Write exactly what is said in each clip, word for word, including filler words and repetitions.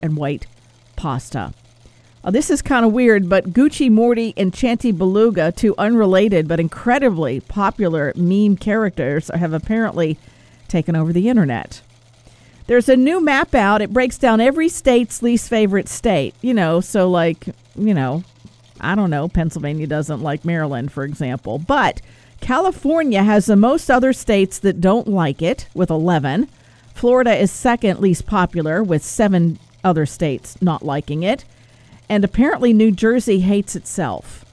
and white pasta. Uh, this is kind of weird, but Gucci Morty and Chanty Beluga, two unrelated but incredibly popular meme characters, have apparently taken over the internet. There's a new map out. It breaks down every state's least favorite state. You know, so like, you know, I don't know, Pennsylvania doesn't like Maryland, for example. But California has the most other states that don't like it, with eleven. Florida is second least popular, with seven other states not liking it. And apparently New Jersey hates itself.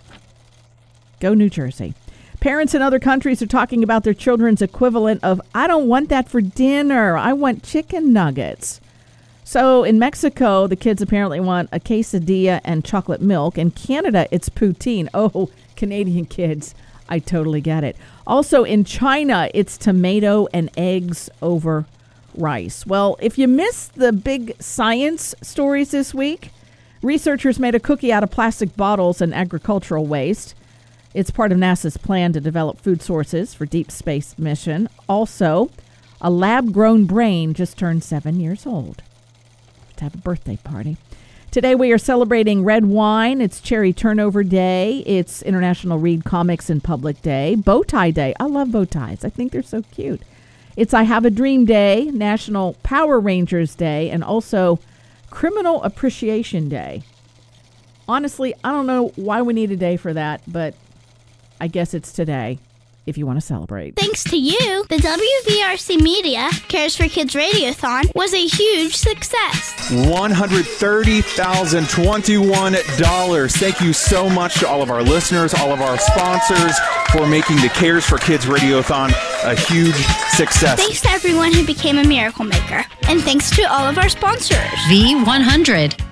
Go New Jersey. Parents in other countries are talking about their children's equivalent of, I don't want that for dinner. I want chicken nuggets. So in Mexico, the kids apparently want a quesadilla and chocolate milk. In Canada, it's poutine. Oh, Canadian kids, I totally get it. Also in China, it's tomato and eggs over rice. Well, if you missed the big science stories this week, researchers made a cookie out of plastic bottles and agricultural waste. It's part of NASA's plan to develop food sources for deep space mission. Also, a lab-grown brain just turned seven years old. To have a birthday party. Today we are celebrating red wine. It's Cherry Turnover Day. It's International Read Comics in Public Day. Bow Tie Day. I love bow ties. I think they're so cute. It's I Have a Dream Day, National Power Rangers Day, and also Criminal Appreciation Day. Honestly, I don't know why we need a day for that, but I guess it's today if you want to celebrate. Thanks to you, the W V R C Media Cares for Kids Radiothon was a huge success. one hundred thirty thousand twenty-one dollars. Thank you so much to all of our listeners, all of our sponsors for making the Cares for Kids Radiothon a huge success. Thanks to everyone who became a miracle maker. And thanks to all of our sponsors. V one hundred.